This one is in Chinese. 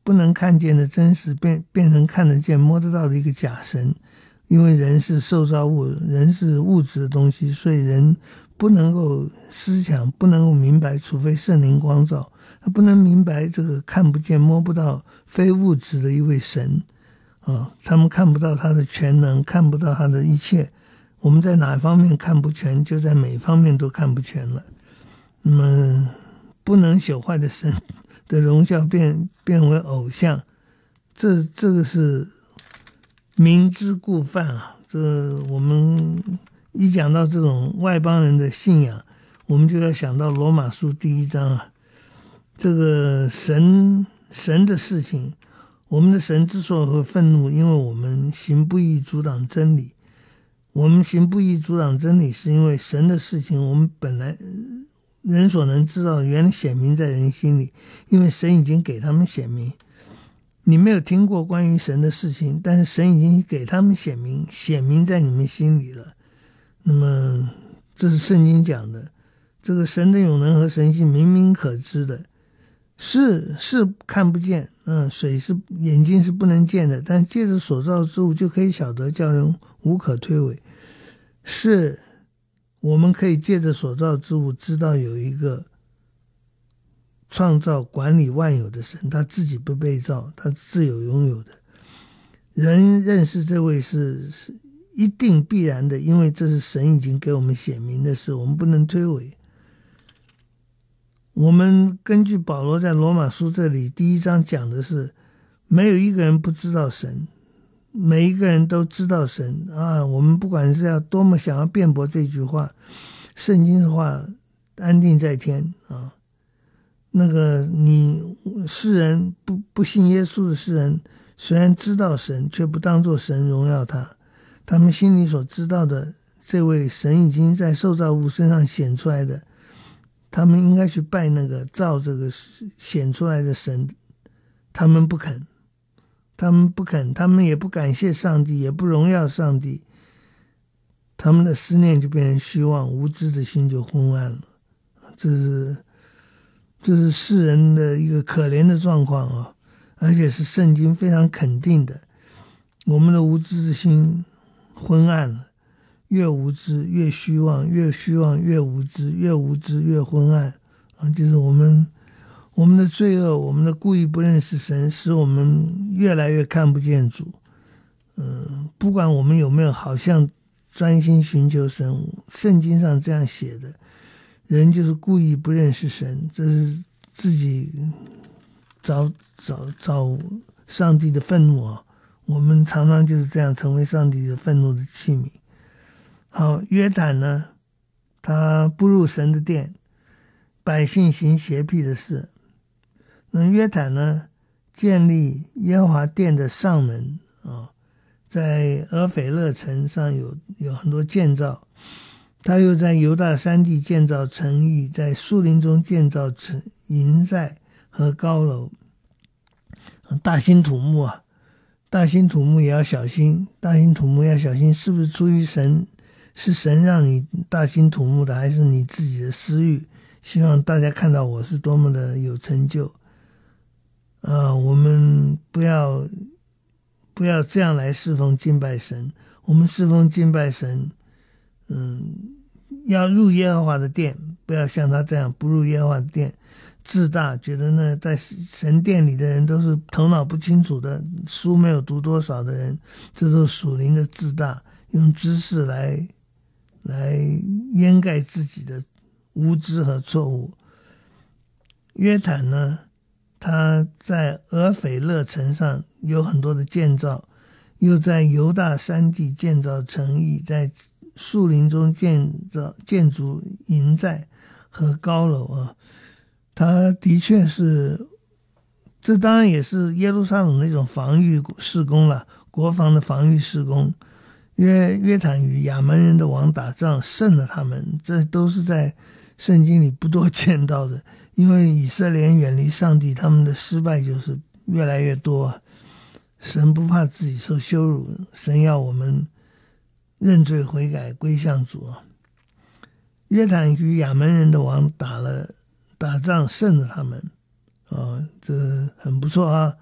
不能看见的真实变成看得见摸得到的一个假神。因为人是受造物，人是物质的东西，所以人不能够思想，不能够明白，除非圣灵光照，他不能明白这个看不见摸不到非物质的一位神他们看不到他的全能，看不到他的一切。我们在哪方面看不全，就在每方面都看不全了。那么不能朽坏的神的荣耀变为偶像，这个是明知故犯啊！这我们一讲到这种外邦人的信仰，我们就要想到罗马书第1章啊。这个神的事情，我们的神之所以会愤怒，因为我们行不义阻挡真理。我们行不义阻挡真理，是因为神的事情我们本来人所能知道，原来显明在人心里，因为神已经给他们显明。你没有听过关于神的事情，但是神已经给他们显明在你们心里了。那么这是圣经讲的，这个神的永能和神性明明可知的，是看不见，水是眼睛是不能见的，但借着所造之物就可以晓得，叫人无可推诿。是我们可以借着所造之物知道有一个创造管理万有的神，他自己不被造，他自有拥有的。人认识这位是一定必然的，因为这是神已经给我们显明的事，我们不能推诿。我们根据保罗在罗马书这里第1章讲的是，没有一个人不知道神，每一个人都知道神啊。我们不管是要多么想要辩驳这句话，圣经的话安定在天啊。那个你世人不信耶稣的世人，虽然知道神，却不当作神荣耀他。他们心里所知道的这位神已经在受造物身上显出来的，他们应该去拜那个造这个显出来的神，他们不肯，他们也不感谢上帝，也不荣耀上帝，他们的思念就变成虚妄，无知的心就昏暗了。这是世人的一个可怜的状况啊，而且是圣经非常肯定的。我们的无知的心昏暗了，越无知越虚妄，越虚妄越无知，越无知越昏暗啊！就是我们的罪恶，我们的故意不认识神，使我们越来越看不见主。不管我们有没有好像专心寻求神，圣经上这样写的，人就是故意不认识神，这是自己找上帝的愤怒啊！我们常常就是这样成为上帝的愤怒的器皿。好，约坦呢，他不入神的殿，百姓行邪僻的事。那约坦呢，建立耶和华殿的上门在俄斐勒城上有很多建造。他又在犹大山地建造城邑，在树林中建造营寨和高楼。大兴土木啊，大兴土木也要小心，大兴土木要小心，是不是出于神？是神让你大兴土木的，还是你自己的私欲？希望大家看到我是多么的有成就我们不要这样来侍奉敬拜神。我们侍奉敬拜神要入耶和华的殿，不要像他这样不入耶和华的殿，自大，觉得呢在神殿里的人都是头脑不清楚的，书没有读多少的人，这都是属灵的自大，用知识来掩盖自己的无知和错误。约坦呢，他在俄斐勒城上有很多的建造，又在犹大山地建造城邑，在树林中建筑营寨和高楼啊。他的确是，这当然也是耶路撒冷的一种防御事工了，国防的防御事工。约坦与亚门人的王打仗，胜了他们，这都是在圣经里不多见到的。因为以色列人远离上帝，他们的失败就是越来越多。神不怕自己受羞辱，神要我们认罪悔改归向主。约坦与亚门人的王打仗胜了他们这很不错啊。